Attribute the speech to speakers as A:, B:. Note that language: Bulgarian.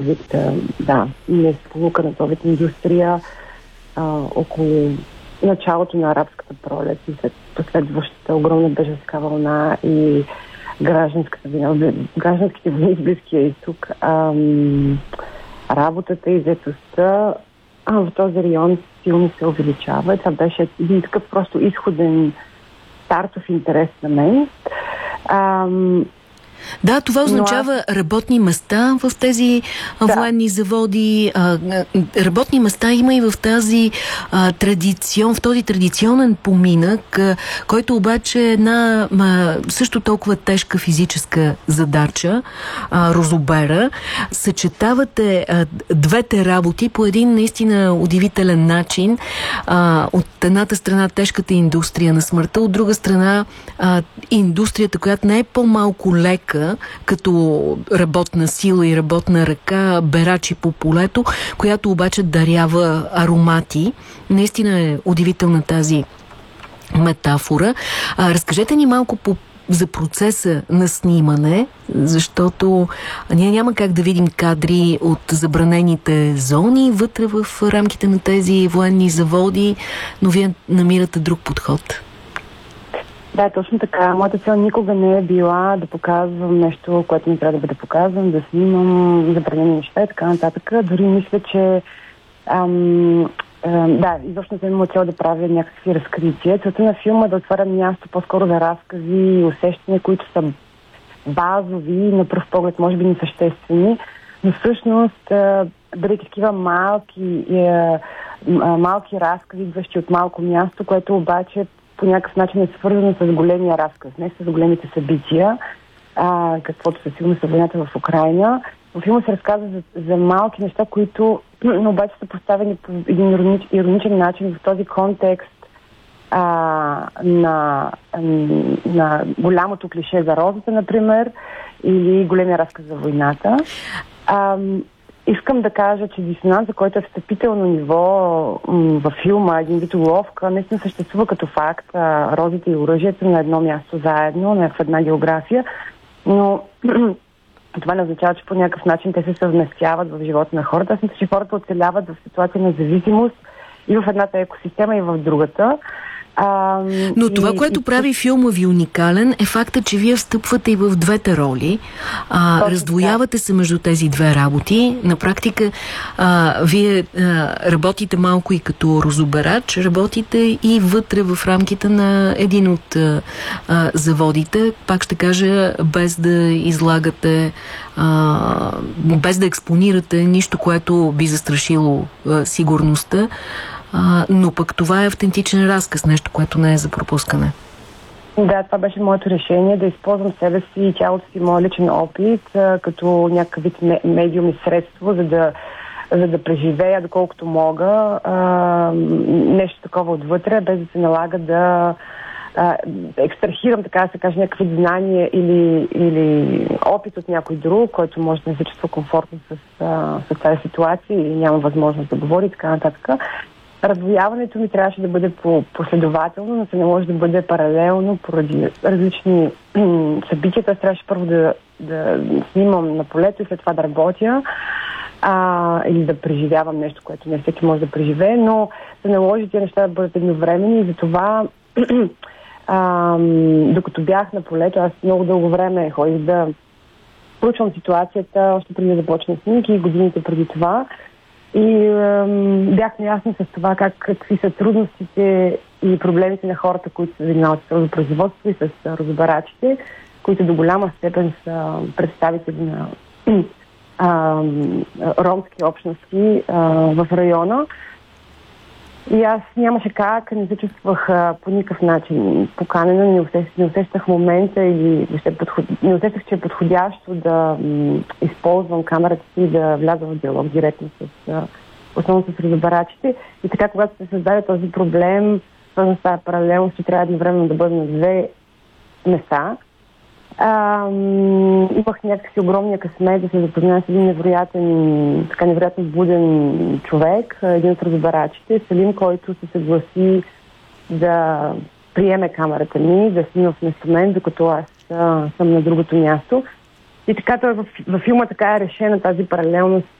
A: вид, несполука на този вид индустрия около началото на арабската пролет и след последващата огромна бежанска вълна и гражданските войни в Близкия изток. Работата и заетостта в този район силно се увеличава. Това беше един такъв просто изходен стартов интерес на мен.
B: Да, това означава работни места в тези военни заводи. Работни места има и в тази в този традиционен поминък, който обаче е една също толкова тежка физическа задача, розобера. Съчетавате двете работи по един наистина удивителен начин. От едната страна тежката индустрия на смъртта, от друга страна индустрията, която не е по-малко лека като работна сила и работна ръка, берачи по полето, която обаче дарява аромати. Наистина е удивителна тази метафора. Разкажете ни малко за процеса на снимане, защото ние няма как да видим кадри от забранените зони вътре в рамките на тези военни заводи, но вие намирате друг подход.
A: Да, точно така. Моята цел никога не е била да показвам нещо, което не трябва да бъде показвано, да снимам забранени неща и така нататък. Дори мисля, че изобщо не съм имала цел да правя някакви разкрития. Целта на филма е да отваря място по-скоро за разкази и усещания, които са базови, на пръв поглед може би несъществени, но всъщност бъдейки такива малки разкази, идващи от малко място, което обаче по някакъв начин е свързано с големия разказ, не с големите събития, каквото със сигурност е войната в Украйна. В филма се разказва за малки неща, които обаче са поставени по един ироничен начин в този контекст на голямото клише за розата, например, или големия разказ за войната. Искам да кажа, че дисонанса, който е встъпително ниво във филма, един вид уловка, наистина съществува като факт. Розите и оръжието на едно място заедно, в една география, но това не означава, че по някакъв начин те се съвместяват в живота на хората. Аз мисля, че хората оцеляват в ситуация на зависимост и в едната екосистема, и в другата.
B: Но това, което прави филма ви уникален, е факта, че вие встъпвате и в двете роли. Раздвоявате се между тези две работи. На практика вие работите малко и като розоберач, работите и вътре в рамките на един от заводите. Пак ще кажа, без да излагате, без да експонирате нищо, което би застрашило сигурността. Но пък това е автентичен разказ, нещо, което не е за пропускане.
A: Да, това беше моето решение, да използвам себе си и тялото си, моят личен опит, като някакъв вид медиум и средство, за да преживея доколкото мога нещо такова отвътре, без да се налага да екстрахирам, така да се каже, някакви знания или опит от някой друг, който може да не се чувства комфортно с тази ситуация и няма възможност да говори и така нататък. Раздвояването ми трябваше да бъде последователно, но се не може да бъде паралелно поради различни събития. Аз трябваше първо да снимам на полето и след това да работя или да преживявам нещо, което не всеки може да преживее, но се наложи тези неща да бъдат едновременни и затова докато бях на полето, аз много дълго време ходих да проучвам ситуацията, още преди да започна снимки и годините преди това. И бях наясна с това какви са трудностите и проблемите на хората, които се занимават с розопроизводство и с розобарачите, които до голяма степен са представители на ромски общности в района. И аз нямаше как, не се чувствах по никакъв начин поканена, не усещах момента или не усещах, че е подходящо да използвам камерата си и да вляза в диалог директно основно с розобарачите. И така, когато се създаде този проблем, свързан с тази паралелност, че трябва едновременно да бъда на две места, имах някакси огромния късмет да се запозная с един невероятно буден човек, един от розобарачите, Салим, който се съгласи да приеме камерата ми, да снима вместо мен, докато аз съм на другото място. И така във филма така е решена тази паралелност